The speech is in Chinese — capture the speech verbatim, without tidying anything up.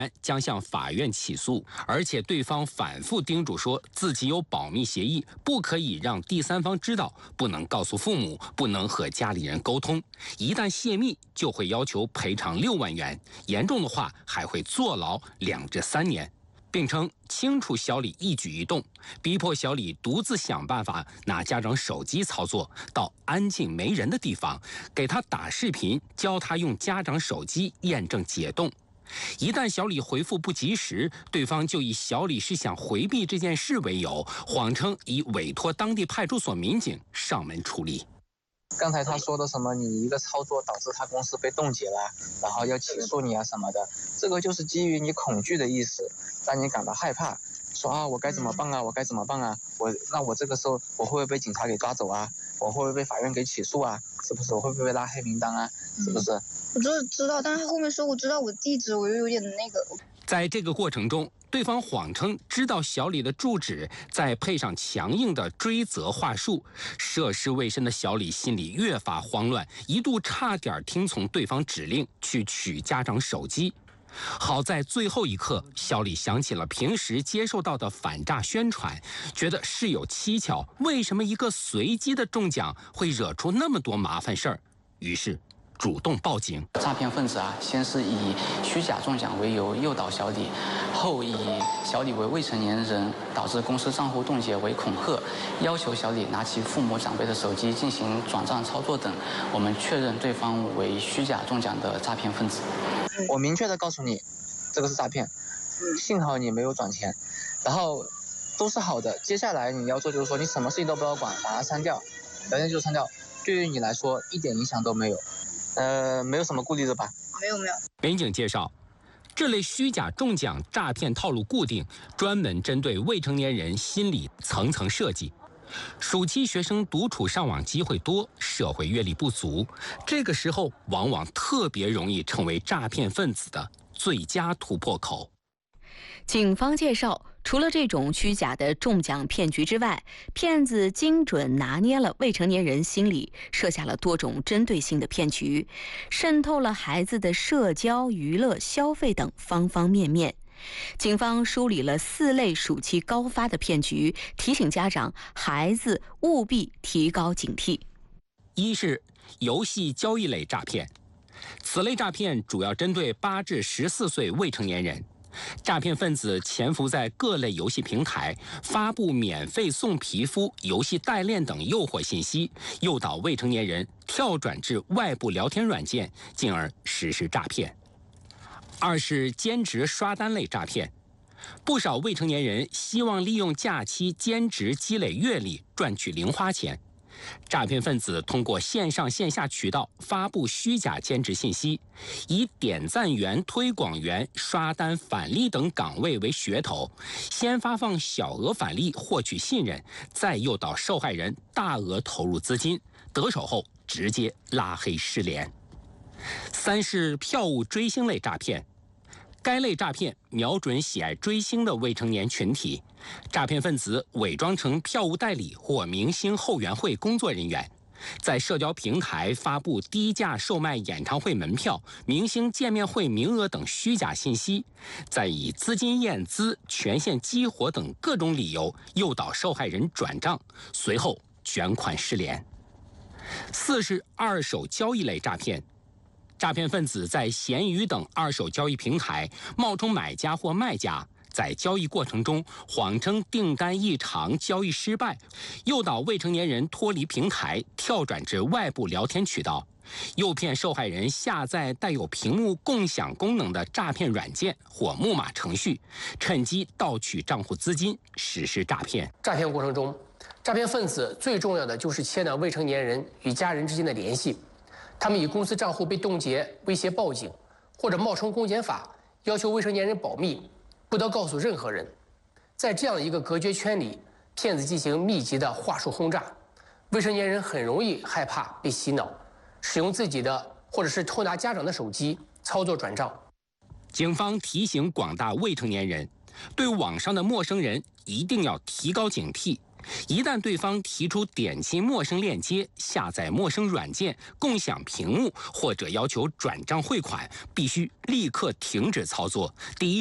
将向法院起诉，而且对方反复叮嘱说自己有保密协议，不可以让第三方知道，不能告诉父母，不能和家里人沟通。一旦泄密，就会要求赔偿六万元，严重的话还会坐牢两至三年。并称清楚小李一举一动，逼迫小李独自想办法拿家长手机操作，到安静没人的地方给他打视频，教他用家长手机验证解冻。一旦小李回复不及时，对方就以小李是想回避这件事为由，谎称已委托当地派出所民警上门处理。 刚才他说的什么，你一个操作导致他公司被冻结了，然后要起诉你啊什么的，这个就是基于你恐惧的意思，让你感到害怕，说啊我该怎么办啊，我该怎么办啊，我那我这个时候我会不会被警察给抓走啊，我会不会被法院给起诉啊，是不是？我会不会被拉黑名单啊，是不是？ 我就是知道，但是他后面说我知道我地址，我又有点那个。 在这个过程中，对方谎称知道小李的住址，再配上强硬的追责话术，涉世未深的小李心里越发慌乱，一度差点听从对方指令去取家长手机。好在最后一刻，小李想起了平时接受到的反诈宣传，觉得事有蹊跷，为什么一个随机的中奖会惹出那么多麻烦事儿？于是主动报警。 诈骗分子啊，先是以虚假中奖为由诱导小李，后以小李为未成年人，导致公司账户冻结为恐吓，要求小李拿其父母长辈的手机进行转账操作等。我们确认对方为虚假中奖的诈骗分子。 我明确的告诉你，这个是诈骗，幸好你没有转钱，然后都是好的。接下来你要做就是说，你什么事情都不要管，把它删掉，聊天就删掉，对于你来说一点影响都没有。呃，没有什么顾虑的吧？ 没有没有。 民警介绍，这类虚假中奖诈骗套路固定，专门针对未成年人心理层层设计。暑期学生独处上网机会多，社会阅历不足，这个时候往往特别容易成为诈骗分子的最佳突破口。 警方介绍，除了这种虚假的中奖骗局之外，骗子精准拿捏了未成年人心理，设下了多种针对性的骗局，渗透了孩子的社交、娱乐、消费等方方面面。警方梳理了四类暑期高发的骗局，提醒家长、孩子务必提高警惕。 一是游戏交易类诈骗，此类诈骗主要针对八至十四岁未成年人。诈骗分子潜伏在各类游戏平台，发布免费送皮肤、游戏代练等诱惑信息，诱导未成年人跳转至外部聊天软件，进而实施诈骗。二是兼职刷单类诈骗，不少未成年人希望利用假期兼职积累阅历，赚取零花钱。诈骗分子通过线上线下渠道发布虚假兼职信息，以点赞员、推广员、刷单返利等岗位为噱头，先发放小额返利获取信任，再诱导受害人大额投入资金，得手后直接拉黑失联。三是票务追星类诈骗，该类诈骗瞄准喜爱追星的未成年群体，诈骗分子伪装成票务代理或明星后援会工作人员，在社交平台发布低价售卖演唱会门票、明星见面会名额等虚假信息，再以资金验资、权限激活等各种理由诱导受害人转账，随后卷款失联。四是二手交易类诈骗，诈骗分子在闲鱼等二手交易平台冒充买家或卖家，在交易过程中谎称订单异常、交易失败，诱导未成年人脱离平台，跳转至外部聊天渠道，诱骗受害人下载带有屏幕共享功能的诈骗软件或木马程序，趁机盗取账户资金，实施诈骗。 诈骗过程中，诈骗分子最重要的就是牵连未成年人与家人之间的联系。他们以公司账户被冻结威胁报警，或者冒充公检法要求未成年人保密，不得告诉任何人。在这样的一个隔绝圈里，骗子进行密集的话术轰炸，未成年人很容易害怕被洗脑，使用自己的或者是偷拿家长的手机操作转账。 警方提醒广大未成年人，对网上的陌生人一定要提高警惕， 一旦对方提出点击陌生链接、下载陌生软件、共享屏幕或者要求转账汇款，必须立刻停止操作。第一。